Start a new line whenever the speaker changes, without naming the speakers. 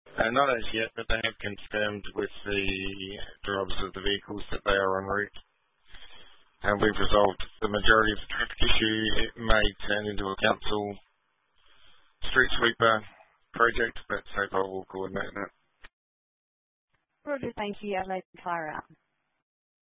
Not as yet, but they have confirmed with the drivers of the vehicles that they are en route. And we've resolved the majority of the traffic issue. It may turn into a council street sweeper project, but so far we'll coordinate that.
Roger, thank you. I'd like to clear out.